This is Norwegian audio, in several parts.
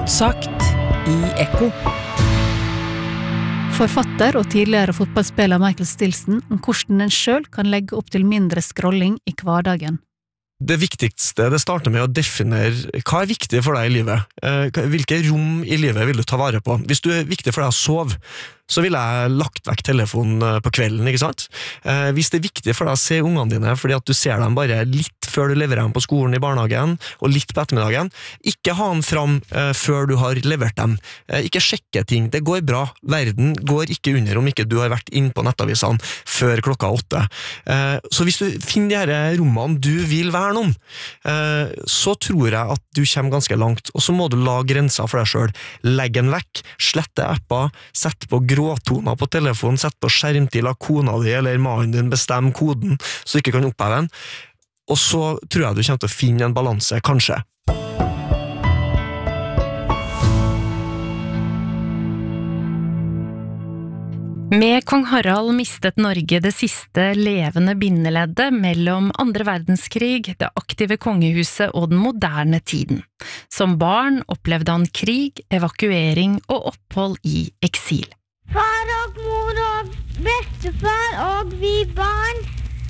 Godt sagt i Ekko. Forfatter og tidligere fotballspiller Michael Stilson om hvordan den selv kan legge opp til mindre scrolling i hverdagen. Det viktigste det starter med å definere hva viktig for deg i livet. Hvilke rom i livet vil du ta vare på? Hvis du er viktig for deg å sove, så vil jeg lagt vekk telefonen på kvelden, ikke sant? Hvis det er viktig for deg å se ungene dine, fordi at du ser dem bare litt før du leverer dem på skolen i barnehagen, og litt på ettermiddagen, ikke ha dem fram før du har levert dem. Ikke sjekke ting, det går bra. Verden går ikke under om ikke du har vært inn på nettavisene før klokka 8. Så hvis du finner de her rommene du vil verne om, så tror jeg at du kommer ganske langt, og så må du la grenser for deg selv. Legg den vekk, slette apper, sett på gråtoner på telefonen, sett på skjermtid, la kona di eller mannen din bestemme koden, så du ikke kan oppheve den. Og så tror jeg du kommer til å finne en balanse, kanskje. Med kong Harald mistet Norge det siste levende bindeleddet mellom andre verdenskrig, det aktive kongehuset og den moderne tiden. Som barn opplevde han krig, evakuering og opphold i eksil. Far og mor og bestefar og vi barn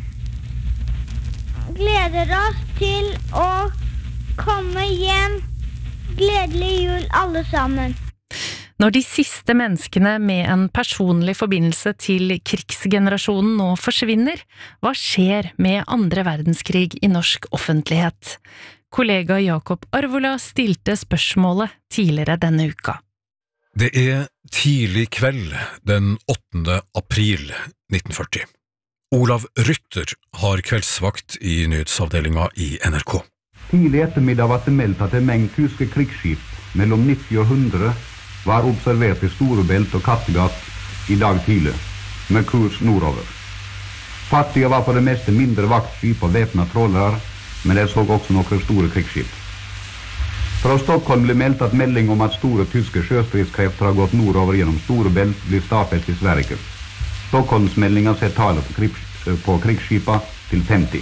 gleder oss til å komme hjem. Gledelig jul alle sammen. Når de siste menneskene med en personlig forbindelse til krigsgenerasjonen nå forsvinner, hva skjer med andre verdenskrig i norsk offentlighet? Kollega Jakob Arvola stilte spørsmålet tidligere denne uka. Det tidlig kveld den 8. april 1940. Olav Rytter har kveldsvakt i nyhetsavdelingen i NRK. Tidlig ettermiddag var det meldt at en mengd tyske krigsskip mellom 90 og 100 var observert i Storebælt og Kattegat i dag tidlig, med kurs nordover. Fattige var på det meste mindre vaktskip og væpnede trålere, men det så også noen store krigsskip. Fra Stockholm ble meldt at melding om at store tyske sjøstridskrefter har gått nordover gjennom Storebælt blir stadfestet i Sverige. Stockholmsmeldingen ser tallet på krigsskipa til 50.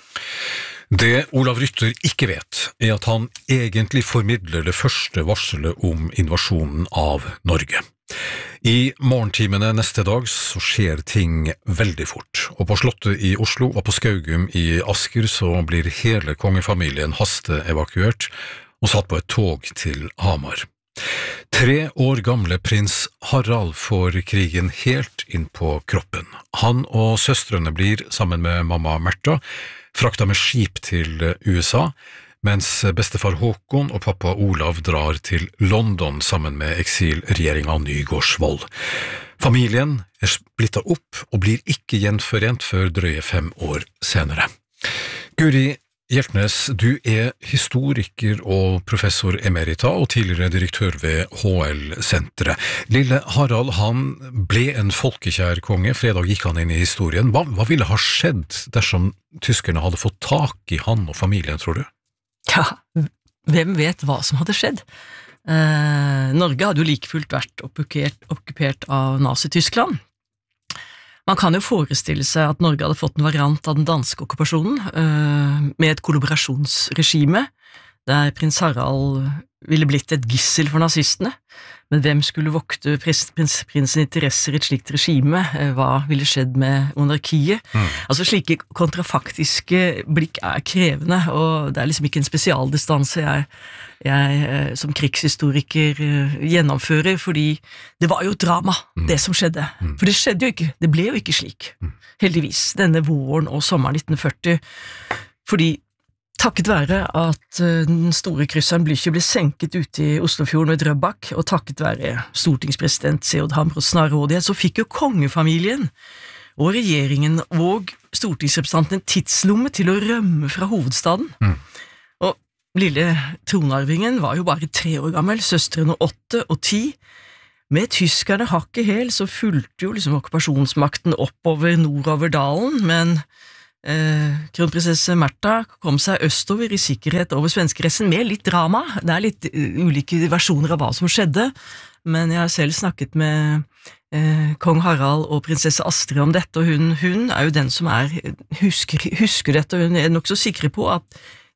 Det Olav Rytter ikke vet, at han egentlig formidler det første varselet om invasjonen av Norge. I morgentimene neste dag så skjer ting veldig fort, og på Slottet i Oslo og på Skaugum i Asker så blir hele kongefamilien hasteevakuert og satt på et tog til Hamar. 3 år gamle prins Harald får krigen helt inn på kroppen. Han og søstrene blir, sammen med mamma Märtha, frakta med skip til USA, mens bestefar Håkon og pappa Olav drar til London sammen med eksilregjeringen Nygårdsvold. Familien splittet opp og blir ikke gjenforent før drøye 5 år senere. Guri Hjeltnes, du historiker og professor emerita og tidligere direktør ved HL-senteret. Lille Harald, han ble en folkekjær konge, fredag gikk han inn i historien. Hva ville ha skjedd dersom tyskerne hadde fått tak i han og familien, tror du? Ja, hvem vet hva som hadde skjedd? Norge hadde jo likefullt vært okkupert av Nazi-Tyskland. Man kan jo forestille seg at Norge hadde fått en variant av den danske okkupasjonen, med et kollaborasjonsregime, der prins Harald ville blitt et gissel for nazistene. Men hvem skulle vokte prinsens interesser i et slikt regime? Hva ville skjedd med monarkiet? Altså slike kontrafaktiske blikk krevende, og det liksom ikke en spesialdistanse jeg som krigshistoriker gjennomfører, fordi det var jo et drama, det som skjedde. For det skjedde jo ikke, det ble jo ikke slik, heldigvis, denne våren og sommeren 1940, fordi takket være at den store krysseren Blücher ble senket ute i Oslofjorden ved Drøbak, og takket være stortingspresident Seod Hambros snarrådighet, så fikk jo kongefamilien og regjeringen og stortingsrepresentanten en tidslomme til å rømme fra hovedstaden. Og lille tronarvingen var jo bare 3 år gammel, søstrene 8 og 10. Med tyskerne hakk i hæl så fulgte jo liksom okkupasjonsmakten oppover nordover dalen, men kronprinsesse Märtha kom seg østover i sikkerhet over svenskegrensen med litt drama. Det litt ulike versjoner av hva som skjedde, men jeg har selv snakket med kong Harald og prinsesse Astrid om dette, og hun jo den som husker dette, og hun nok så sikker på at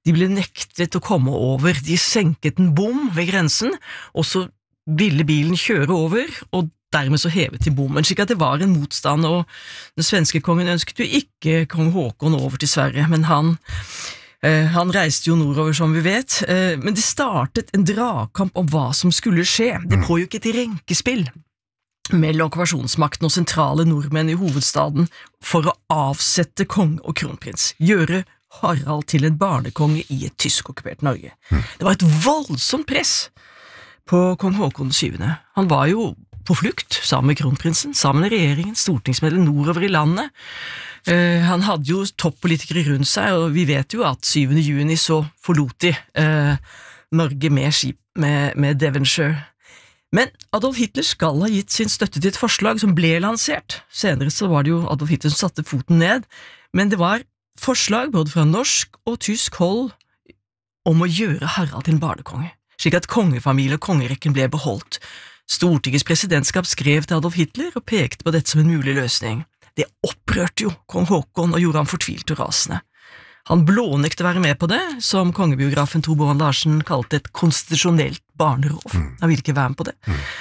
De ble nektet å komme over, de senket en bom ved grensen, og så ville bilen kjøre over, og dermed så hevet de bommen, slik at det var en motstand, og den svenske kongen ønsket jo ikke kong Håkon over til Sverige, men han reiste jo nordover, som vi vet, men det startet en dragkamp om hva som skulle skje. Det pågikk et renkespill mellom okkupasjonsmakten og sentrale nordmenn i hovedstaden for å avsette konge og kronprins, gjøre Harald til en barnekonge i et tysk-okkupert Norge. Det var et voldsomt press på kong Håkon 7. Han var jo på flukt, sammen med kronprinsen, sammen med regjeringen, stortingsmedlem nordover i landet. Han hadde jo toppolitikere rundt seg, og vi vet jo at 7. juni så forlot de Norge med skip med Devonshire. Men Adolf Hitler skal ha gitt sin støtte til et forslag som ble lansert. Senere så var det jo Adolf Hitler som satte foten ned, men det var forslag både fra norsk og tysk hold om å gjøre Harald til en barnekonge, slik at kongefamilie og kongerekken ble beholdt. Stortingets presidentskap skrev til Adolf Hitler og pekte på dette som en mulig løsning. Det opprørte jo kong Håkon og gjorde ham fortvilt og rasende. Han blånekte å være med på det, som kongebiografen Tor Boman Larsen kalte et konstitusjonelt barnerov. Han ville ikke være med på det.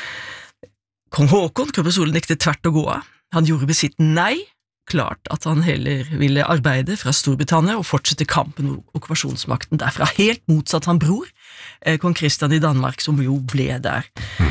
Kong Håkon, kronprins nektet tvert å gå av. Han gjorde ved sitt nei, klart at han heller ville arbeide fra Storbritannia og fortsette kampen mot okkupasjonsmakten derfra, helt motsatt han bror, kong Christian i Danmark, som jo ble der.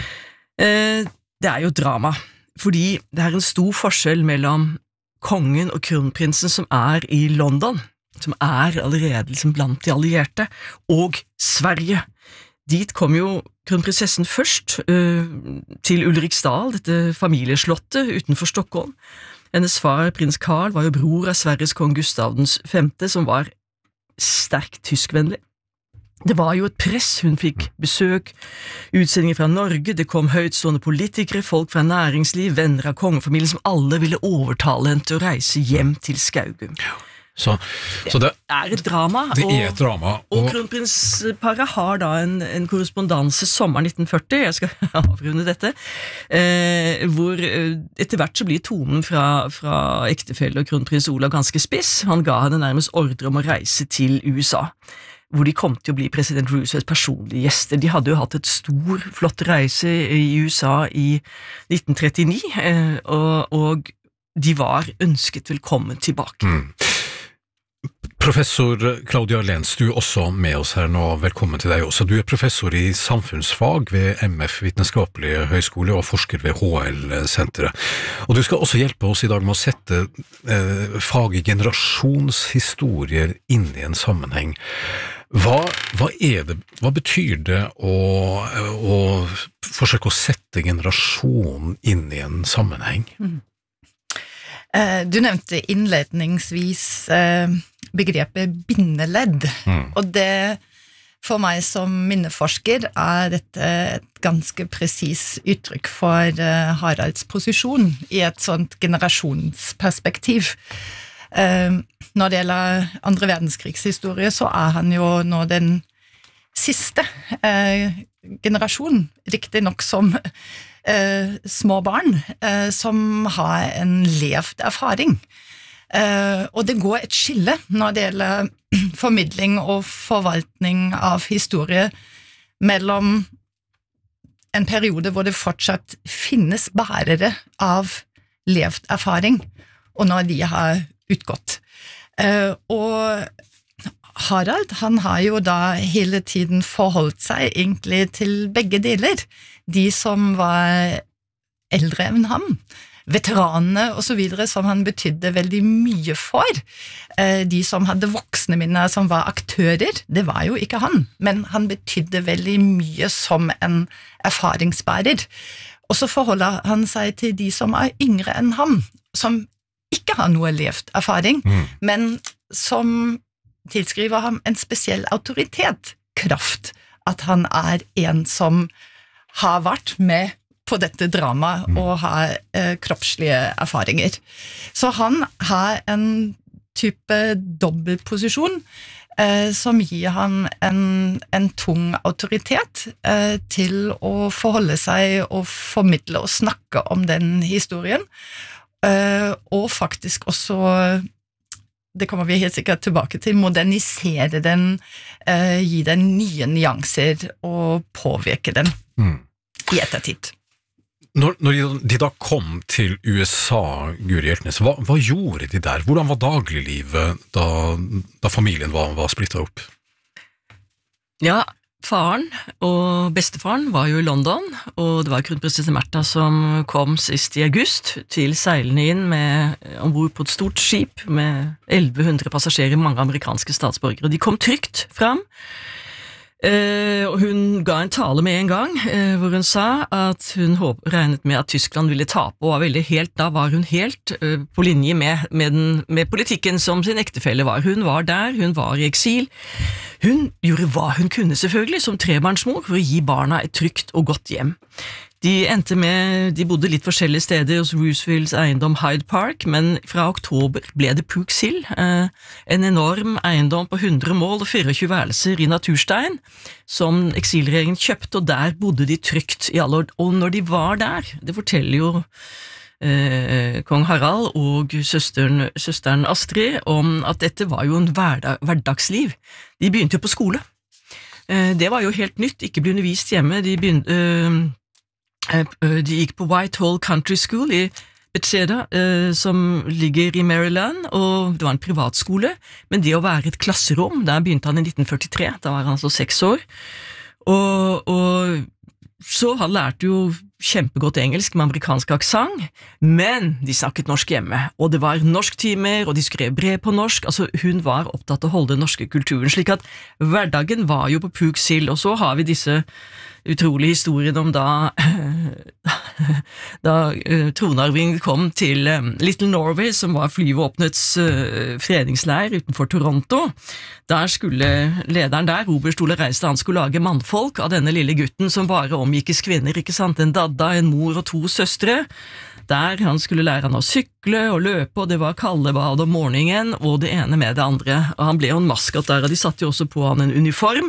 Det er jo drama, fordi det er en stor forskjell mellom kongen og kronprinsen som er i London, som er allerede liksom blant de allierte, og Sverige. Dit kom jo kronprinsessen først til Ulriksdal, dette familieslottet utenfor Stockholm. Hennes far, prins Karl, var jo bror av Sveriges kong Gustav V, som var sterkt tyskvennlig. Det var jo et press, hun fikk besøk, utsendinger fra Norge, det kom høytstående politikere, folk fra næringsliv, venner av kongefamilien, som alle ville overtale henne til å reise hjem til Skaugum. Så det er et drama, det er et drama, og kronprinsparet har da en korrespondanse sommeren 1940, jeg skal avrunde dette, hvor etter hvert så blir tonen fra ektefelle og kronprins Olav ganske spiss. Han ga henne nærmest ordre om å reise til USA, hvor de kom til å bli president Roosevelts personlige gjester. De hadde jo hatt et flott reise i USA i 1939, og de var ønsket velkommen tilbake. Professor Claudia Lenz, du er også med oss her nå, velkommen til deg også. Du er professor i samfunnsfag ved MF Vitenskapelige Høgskole og forsker ved HL-senteret. Og du skal også hjelpe oss i dag med å sette faget generasjonshistorier inn i en sammenheng. Hva betyr det å forsøke å sette generasjon inn i en sammenheng? Du nevnte innledningsvis begrepet bindeledd, og det for meg som minneforsker er dette et ganske presis uttrykk for Haralds posisjon i et sånt generasjonsperspektiv. Når det gjelder andre verdenskrigshistorie, så er han jo nå den siste generasjon, riktig nok som små barn, som har en levd erfaring. Og det går et skille når det gjelder formidling og forvaltning av historie mellom en periode hvor det fortsatt finnes bærere av levd erfaring, og når de har utgått. Og Harald, han har jo da hele tiden forholdt seg egentlig til begge deler. De som var eldre enn ham, veteranene og så videre, som han betydde veldig mye for. De som hadde voksne minner, som var aktører, det var jo ikke han, men han betydde veldig mye som en erfaringsbærer. Og så forholder han seg til de som er yngre enn ham, som ikke har noe levd erfaring, men som tilskriver ham en spesiell autoritet, kraft, at han er en som har vært med på dette dramaet og har kroppslige erfaringer. Så han har en type dobbeltposisjon som gir han en tung autoritet til å forholde seg og formidle og snakke om den historien, og faktisk også det kommer vi helt sikkert tilbake til, modernisere den, gi den nye nyanser og påvirke den i ettertid. Når de da kom til USA, Guri Hjeltnes, hva gjorde de der? Hvordan var dagliglivet da familien var splittet opp? Ja, faren og bestefaren var jo i London, og det var kronprinsesse Märtha som kom sist i august til seilende inn ombord på et stort skip med 1100 passasjerer, mange amerikanske statsborgere. De kom trygt fram, og hun ga en tale med en gang, hvor hun sa at hun regnet med at Tyskland ville tape, og da var hun helt på linje med politikken som sin ektefelle var. Hun var der, hun var i eksil. Hun gjorde hva hun kunne selvfølgelig som trebarnsmor for å gi barna et trygt og godt hjem. De bodde litt forskjellige steder hos Roosevelts eiendom Hyde Park, men fra oktober ble det Pooks Hill, en enorm eiendom på 100 mål og 24 værelser i naturstein, som eksilregjeringen kjøpte, og der bodde de trygt i alle år. Og når de var der, det forteller jo kong Harald og søsteren Astrid om at dette var jo en hverdagsliv. De begynte jo på skole. Det var jo helt nytt, ikke ble undervist hjemme. De gikk på Whitehall Country School i Bethesda, som ligger i Maryland, og det var en privatskole, men det å være et klasserom, der begynte han i 1943, da var han altså 6 år, og så han lærte jo kjempegodt engelsk med amerikansk aksent, men de snakket norsk hjemme, og det var norsktimer, og de skrev brev på norsk, altså hun var opptatt av å holde den norske kulturen, slik at hverdagen var jo på Pooks Hill, og så har vi disse utrolige historien om da tronarvingen kom til Little Norway, som var flyvåpenets fredningsleir utenfor Toronto. Der skulle lederen der, Oberst Ole Reistad, han skulle lage mannfolk av denne lille gutten som bare omgikkes kvinner, ikke sant? En dadda, en mor og 2 søstre. Der han skulle lære han å sykle og løpe, og det var kaldebad om morgenen, og det ene med det andre. Og han ble jo en maskot der, og de satte jo også på han en uniform.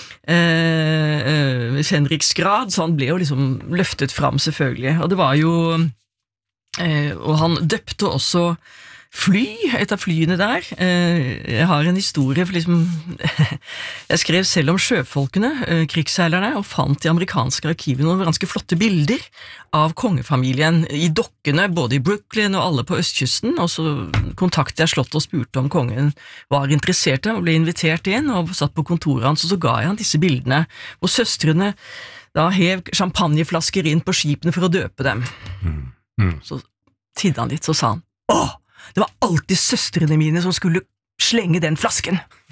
Fenriksgrad, så han ble jo liksom løftet fram selvfølgelig, og det var jo og han døpte også et av flyene der. Jeg har en historie for liksom jeg skrev selv om sjøfolkene, krigsseilerne, og fant i amerikanske arkiver noen ganske flotte bilder av kongefamilien i dokkene, både i Brooklyn og alle på østkysten, og så kontaktet jeg slottet og spurte om kongen var interessert, og ble invitert inn og satt på kontoret hans, og så ga jeg han disse bildene, og søstrene da hev champagneflasker inn på skipene for å døpe dem. Så tidde han litt, så sa han, det var alltid søstrene mine som skulle slenge den flasken.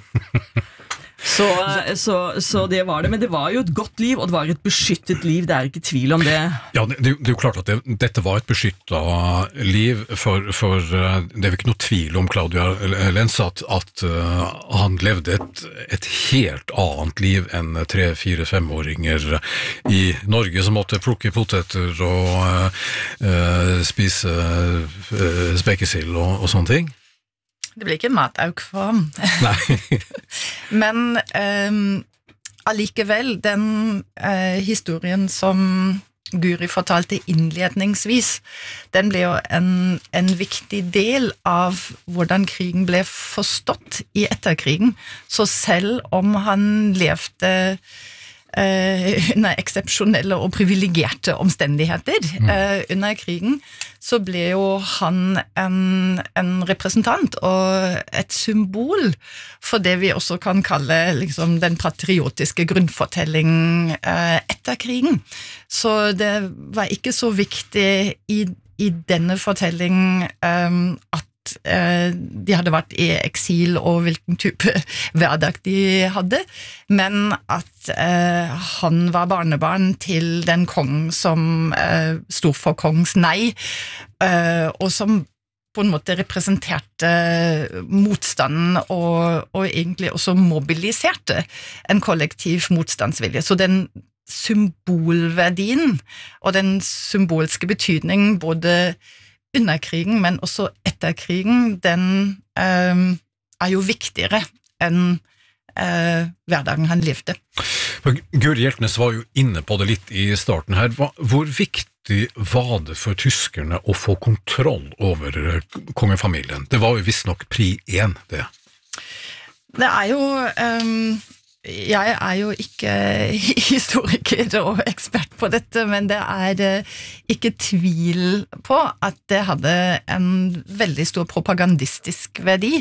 Så det var det, men det var jo et godt liv, og det var et beskyttet liv, det er ikke tvil om det. Ja, det er jo klart at dette var et beskyttet liv, for det er jo ikke noe tvil om Claudia Lenz at han levde et helt annet liv enn 3, 4, 5-åringer i Norge som måtte plukke poteter og spise spekesild og sånne ting. Det blir ikke matauk for ham. Nei. Men allikevel, den historien som Guri fortalte innledningsvis, den ble jo en viktig del av hvordan krigen ble forstått i etterkrigen. Så selv om han levde under eksepsjonelle og privilegerte omstendigheter under krigen, så ble jo han en representant og et symbol for det vi også kan kalle liksom, den patriotiske grunnfortelling etter krigen. Så det var ikke så viktig i denne fortelling at de hadde vært i eksil og hvilken type hverdag de hadde, men at han var barnebarn til den kong som sto for kongens nei, og som på en måte representerte motstanden og egentlig også mobiliserte en kollektiv motstandsvilje. Så den symbolverdien og den symbolske betydning både under krigen, men også etter krigen, den jo viktigere enn hverdagen han levde. Guri Hjeltnes var jo inne på det litt i starten her. Hvor viktig viktig var det for tyskerne å få kontroll over kongefamilien? Det var jo visstnok pri 1, det. Det jo jeg jo ikke historiker og ekspert på dette, men det ikke tvil på at det hadde en veldig stor propagandistisk verdi,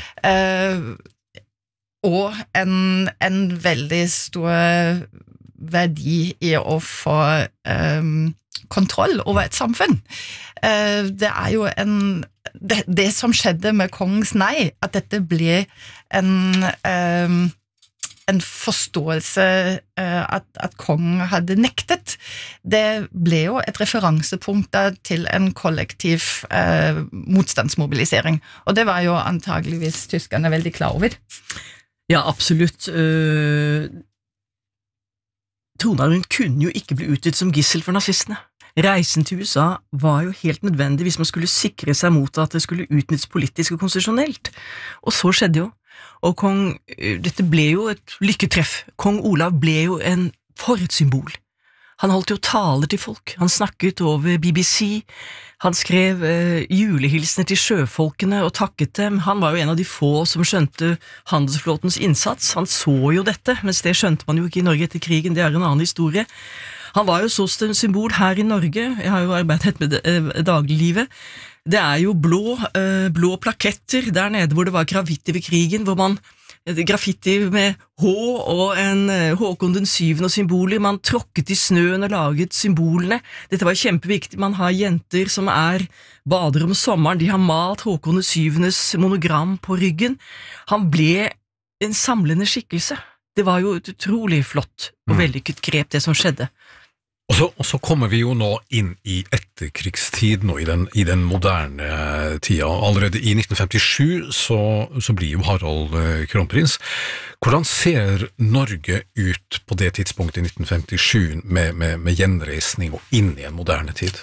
og en veldig stor verdi i å få kontroll over et samfunn. Det jo det som skjedde med kongens nei, at dette ble en forståelse at kongen hadde nektet, det ble jo et referansepunkt til en kollektiv motstandsmobilisering, og det var jo antageligvis tyskerne veldig klar over. Ja, absolutt. Tronarven kunne jo ikke bli utnyttet som gissel for nazistene. Reisen til USA var jo helt nødvendig hvis man skulle sikre seg mot at det skulle utnyttes politisk og konstitusjonelt, og så skjedde jo. Og dette ble jo et lykketreff. Kong Olav ble jo for et symbol. Han holdt jo taler til folk, han snakket over BBC, han skrev julehilsener til sjøfolkene og takket dem. Han var jo en av de få som skjønte handelsflåtens innsats. Han så jo dette, mens det skjønte man jo ikke i Norge etter krigen, det en annen historie. Han var jo så symbol her i Norge, jeg har jo arbeidet med dagliglivet. Det jo blå plaketter der nede hvor det var graffiti ved krigen, hvor man graffiti med H og Håkon den 7. og symboler, man tråkket i snøen og laget symbolene. Dette var kjempeviktig. Man har jenter som bader om sommeren, de har malt Håkon den 7.s monogram på ryggen. Han ble en samlende skikkelse. Det var jo et utrolig flott og vellykket grep det som skjedde. Og så kommer vi jo nå inn i etterkrigstid, nå i den moderne tida. Allerede i 1957 så blir jo Harald kronprins. Hvordan ser Norge ut på det tidspunktet i 1957 med gjenreisning og inn i en moderne tid?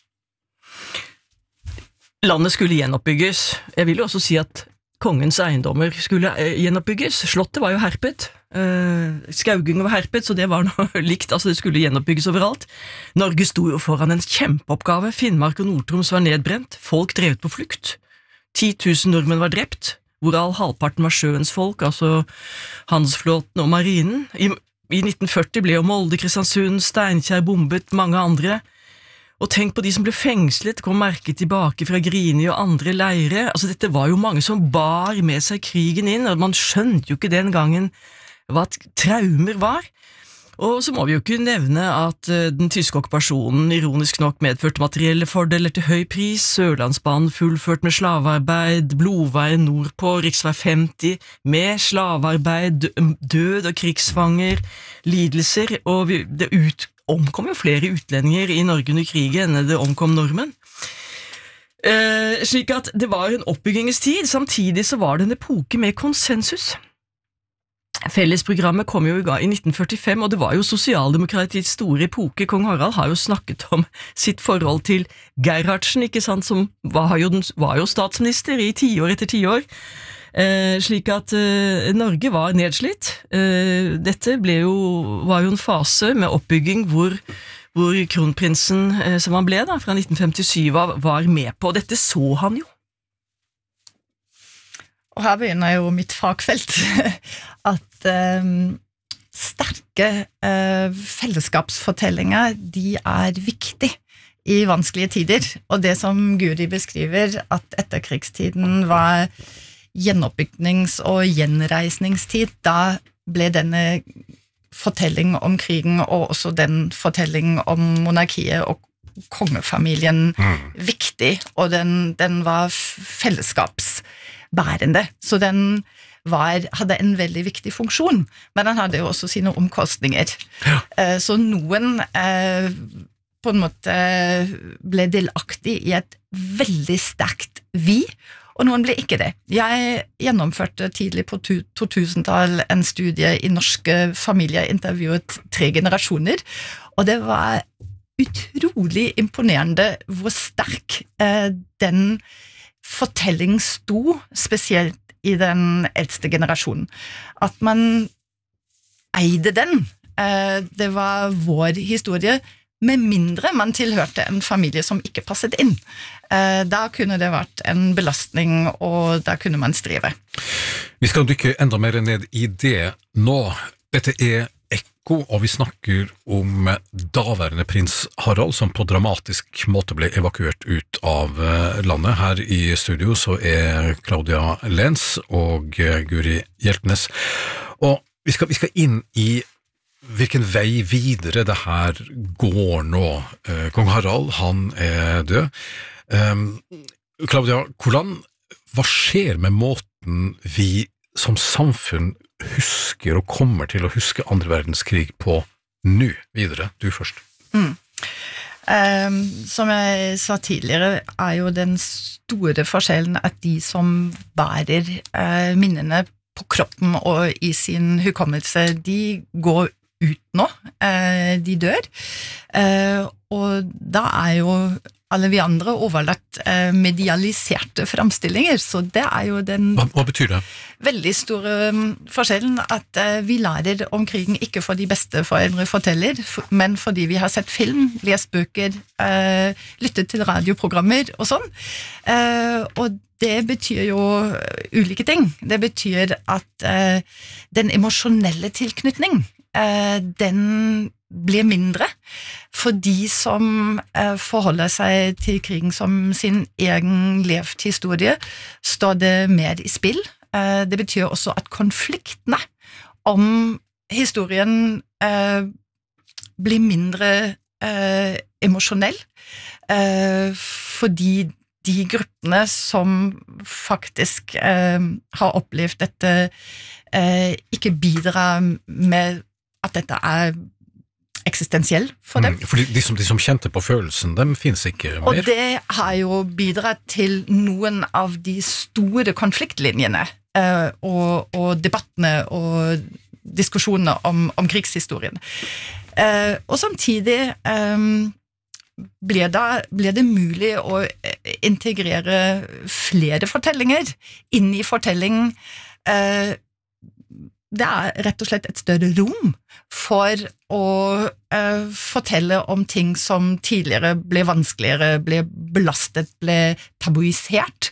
Landet skulle gjenoppbygges. Jeg vil jo også si at kongens eiendommer skulle gjenoppbygges. Slottet var jo herpet. Skaugingen var herpet, så det var noe likt, altså det skulle gjenoppbygges overalt. Norge sto jo foran en kjempeoppgave. Finnmark og Nord-Troms var nedbrent, folk drevet på flukt. 10 000 nordmenn var drept, hvorav halvparten var sjøens folk, altså handelsflåten og marinen. I 1940 ble jo Molde, Kristiansund, Steinkjer bombet, mange andre. Og tenk på de som ble fengslet, kom merket tilbake fra Grini og andre leire. Altså dette var jo mange som bar med seg krigen inn, og man skjønte jo ikke den gangen hva traumer var. Og så må vi jo ikke nevne at den tyske okkupasjonen ironisk nok medførte materielle fordeler til høy pris, Sørlandsbanen fullført med slavearbeid, blodveien nordpå, riksvei 50, med slavearbeid, død og krigsfanger, lidelser, og det omkom jo flere utlendinger i Norge under krigen enn det omkom nordmenn. Slik at det var en oppbyggingstid, samtidig så var det en epoke med konsensus. Fellesprogrammet kom jo i gang i 1945, og det var jo sosialdemokratiets store epoke. Kong Harald har jo snakket om sitt forhold til Gerhardsen, ikke sant, som var jo statsminister i 10 år etter 10 år. Slik at Norge var nedslitt. Dette var jo en fase med oppbygging hvor kronprinsen, som han ble da, fra 1957, var med på. Dette så han jo. Og her begynner jo mitt fagfelt, at sterke fellesskapsfortellinger, de viktig i vanskelige tider, og det som Guri beskriver, at etterkrigstiden var gjenoppbygnings- og gjenreisningstid, da ble denne fortelling om krigen, og også den fortelling om monarkiet og kongefamilien viktig, og den var fellesskapsbærende, så den hadde en veldig viktig funksjon, men den hadde jo også sine omkostninger. Ja. Så noen på en måte ble delaktig i et veldig sterkt vi, og noen ble ikke det. Jeg gjennomførte tidlig på 2000-tall en studie i norske familier, intervjuet 3 generasjoner, og det var utrolig imponerende hvor sterk den fortelling sto, spesielt i den eldste generasjonen. At man eide den. Det var vår historie, med mindre man tilhørte en familie som ikke passet inn. Da kunne det vært en belastning, og da kunne man strive. Vi skal dykke enda mer ned i det nå. Dette Ekko, og vi snakker om daværende prins Harald, som på dramatisk måte ble evakuert ut av landet. Her i studio så Claudia Lenz og Guri Hjeltnes. Og vi skal inn i hvilken vei videre det her går nå. Kong Harald, han død. Claudia, hva skjer med måten vi som samfunn husker og kommer til å huske andre verdenskrig på nå videre? Du først. Som jeg sa tidligere, jo den store forskjellen at de som bærer minnene på kroppen og i sin hukommelse, de går ut nå, de dør, og da jo alle vi andre overlatt medialiserte fremstillinger, så det jo den Hva betyr det? Veldig store forskjellen at vi lærer om krigen ikke for de beste foreldre forteller, men fordi vi har sett film, lest bøker, lyttet til radioprogrammer og sånn, og det betyr jo ulike ting. Det betyr at den emosjonelle tilknytning, den blir mindre, for de som forholder seg til krigen som sin egen levd historie, står det mer i spill. Det betyr også at konfliktene om historien blir mindre emosjonell, fordi de gruppene som faktisk har opplevd dette, ikke bidrar med at dette eksistensiell for dem. Fordi de som kjente på følelsen, dem finnes ikke mer. Og det har jo bidratt til noen av de store konfliktlinjene og debattene og diskusjonene om krigshistorien. Og samtidig blir det mulig å integrere flere fortellinger inn i fortellingen. Det rett og slett et større rom for å fortelle om ting som tidligere ble vanskeligere, ble belastet, ble tabuisert.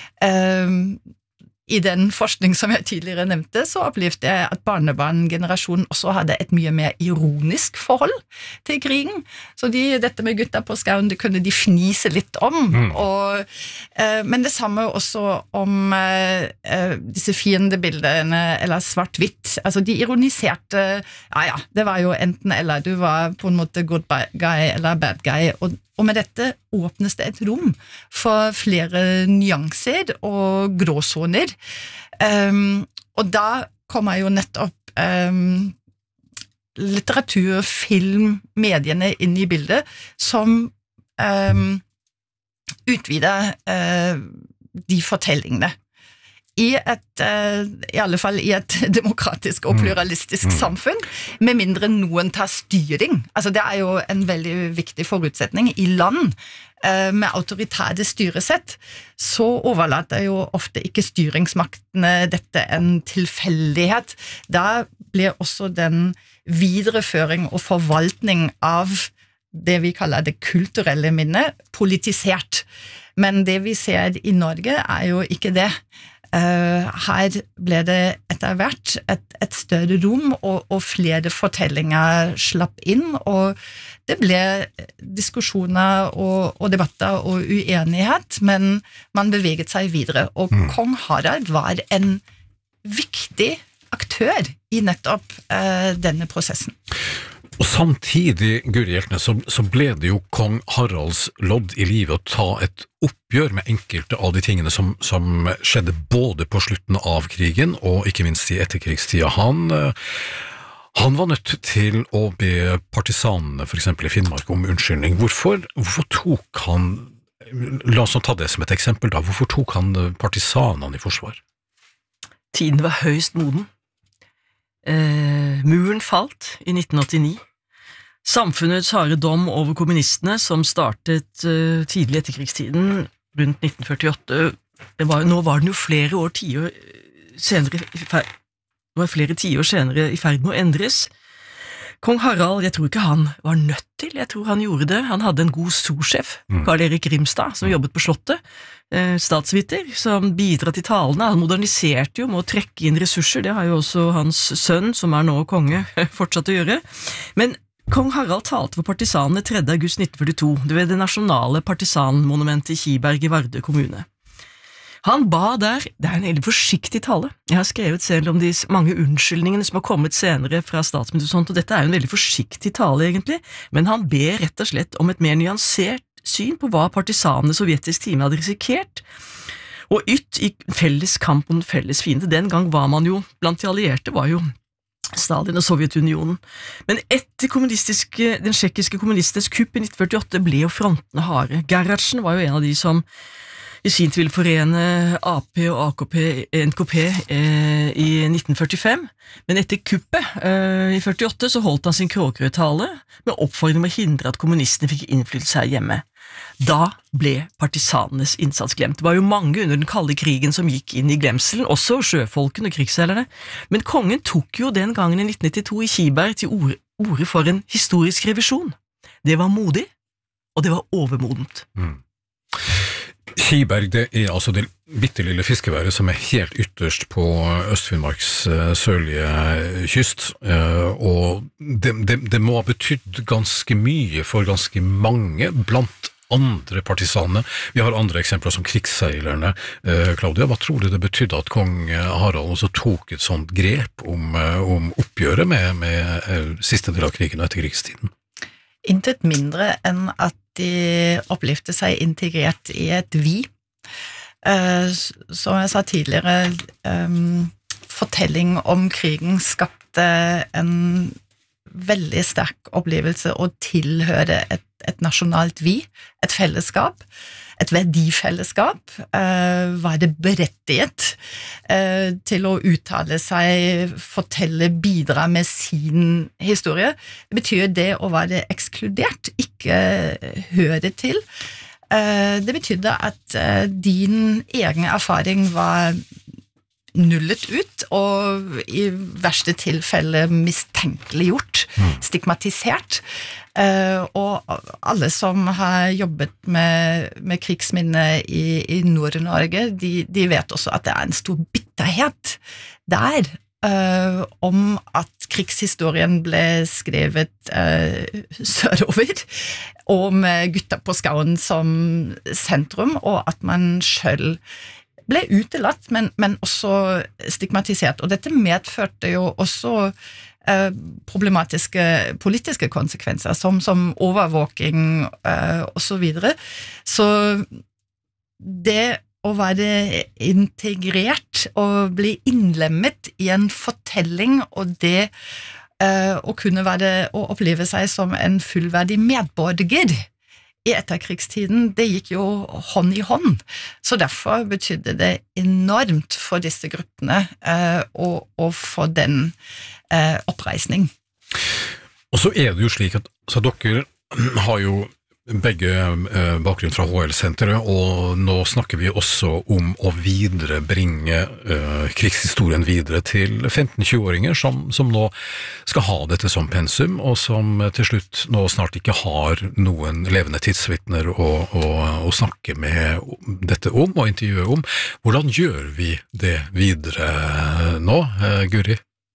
I den forskning som jeg tidligere nevnte, så opplevde jeg at barnebarngenerasjonen også hadde et mye mer ironisk forhold til krigen. Så dette med gutta på skauen, det kunne de fnise litt om. Men det samme også om disse fiendebildene, eller svart-hvitt. Altså de ironiserte, det var jo enten eller, du var på en måte good guy eller bad guy, og med dette åpnes det et rom for flere nyanser og gråsoner. Og da kommer jo nettopp litteratur, film, mediene inn i bildet, som utvider de fortellingene. I alle fall i et demokratisk og pluralistisk samfunn, med mindre noen tar styring. Altså det jo en veldig viktig forutsetning i land med autoritære styresett, så overlater jo ofte ikke styringsmaktene dette en tilfeldighet. Da blir også den videreføring og forvaltning av det vi kaller det kulturelle minnet politisert. Men det vi ser i Norge jo ikke det. Her ble det etter hvert et større rom, og flere fortellinger slapp inn, og det ble diskusjoner og debatter og uenighet, men man beveget seg videre, og kong Harald var en viktig aktør i nettopp denne prosessen. Og samtidig, Guri Hjeltnes, så ble det jo kong Haralds lodd i livet å ta et oppgjør med enkelte av de tingene som skjedde både på slutten av krigen og ikke minst i etterkrigstida. Han var nødt til å be partisanene, for eksempel i Finnmark, om unnskyldning. Hvorfor tok han, la oss ta det som et eksempel da, hvorfor tok han partisanene i forsvar? Tiden var høyst moden. Muren falt i 1989. Samfunnets harde dom over kommunistene, som startet tidlig etterkrigstiden, rundt 1948, nå var den jo flere tiår senere i ferd med å endres. Kong Harald, jeg tror ikke han var nødt til, jeg tror han gjorde det. Han hadde en god storsjef, Karl Erik Grimstad, som jobbet på slottet, statsviter, som bidra til talene. Han moderniserte jo med å trekke inn ressurser, det har jo også hans sønn, som nå konge, fortsatt å gjøre. Men Kong Harald talte for partisanene 3. august 1942, ved det nasjonale partisanmonumentet i Kiberg i Vardø kommune. Han ba der, det en veldig forsiktig tale, jeg har skrevet selv om de mange unnskyldningene som har kommet senere fra statsminister og sånt, og dette jo en veldig forsiktig tale egentlig, men han ber rett og slett om et mer nyansert syn på hva partisanene sovjetisk time hadde risikert, og i felles kamp om felles fiende. Den gang var man jo, blant de allierte var jo Stalin og Sovjetunionen. Men etter den tsjekkiske kommunistenes kupp i 1948 ble jo frontene harde. Gerhardsen var jo en av de som i sin tvil forene AP og AKP, NKP i 1945, men etter kuppet i 48 så holdt han sin kråkerød-tale med oppfordring om å hindre at kommunistene fikk innflytelse her hjemme. Da ble partisanenes innsats glemt. Det var jo mange under den kalde krigen som gikk inn i glemselen, også sjøfolkene og krigsseilerne, men kongen tok jo den gangen i 1992 i Kiberg til orde for en historisk revisjon. Det var modig, og det var overmodent. Kiberg, det altså det bittelille fiskeværet som helt ytterst på Øst-Finnmarks sørlige kyst, og det må ha betydd ganske mye for ganske mange blant andre partisanene. Vi har andre eksempler som krigsseilerne. Claudia, hva tror du det betydde at kong Harald også tok et sånt grep om oppgjøret med siste del av krigen og etterkrigstiden? Intet mindre enn at de opplevde seg integrert i et vi. Som jeg sa tidligere, fortelling om krigen skapte en veldig sterk opplevelse å tilhøre et nasjonalt vi, et fellesskap, et verdifellesskap. Var det berettiget til å uttale seg, fortelle, bidra med sin historie? Det betyr det å være ekskludert, ikke høre til. Det betydde at din egen erfaring var nullet ut, og i verste tilfelle mistenkeliggjort, stigmatisert. Og alle som har jobbet med krigsminne i Nord-Norge, de vet også at det en stor bitterhet der om at krigshistorien ble skrevet sørover, og med gutta på skauen som sentrum, og at man selv ble utelatt, men også stigmatisert. Og dette medførte jo også problematiske politiske konsekvenser, som overvåking og så videre. Så det å være integrert og bli innlemmet i en fortelling, og det å kunne å oppleve seg som en fullverdig medborger i etterkrigstiden, det gikk jo hånd i hånd. Så derfor betydde det enormt for disse gruppene å få den oppreisning. Og så det jo slik at dere har jo begge bakgrunn fra HL-senteret, og nå snakker vi også om å viderebringe krigshistorien videre til 15-20-åringer som nå skal ha dette som pensum, og som til slutt nå snart ikke har noen levende tidsvitner å snakke med dette om, og intervjue om. Hvordan gjør vi det videre nå, Guri?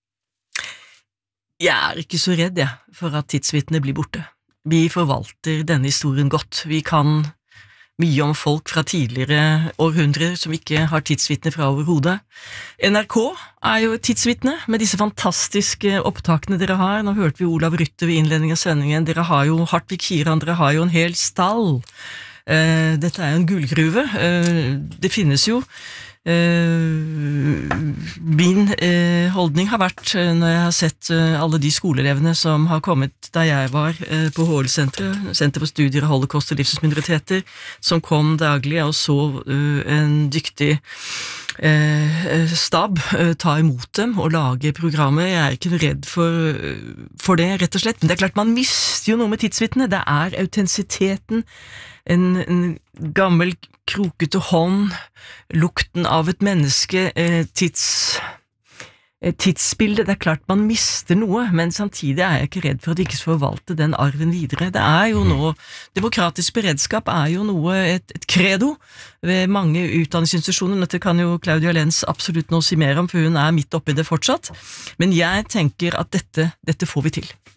Jeg ikke så redd for at tidsvitner blir borte. Vi forvalter denne historien godt. Vi kan mye om folk fra tidligere århundrer som ikke har tidsvitner fra overhodet. NRK jo et tidsvitne med disse fantastiske opptakene dere har. Nå hørte vi Olav Rytter ved innledning av sendingen. Dere har jo Hartvig Kiran, dere har jo en hel stall. Dette jo en gullgruve. Det finnes jo min holdning har vært, når jeg har sett alle de skoleelevene som har kommet da jeg var på HL-senteret, Senter for studier av holocaust og livssynsminoriteter, som kom daglig og så en dyktig stab ta imot dem og lage programmer. Jeg ikke redd for det, rett og slett. Men det klart, man mister jo noe med tidsvitne. Det autentisiteten, en gammel krokete hånd, lukten av et menneske, tidsbildet, det klart man mister noe, men samtidig jeg ikke redd for at vi ikke skal forvalte den arven videre. Det jo nå, demokratisk beredskap jo noe, et credo ved mange utdanningsinstitusjoner. Dette kan jo Claudia Lenz absolutt nå si mer om, for hun midt oppi det fortsatt. Men jeg tenker at dette får vi til.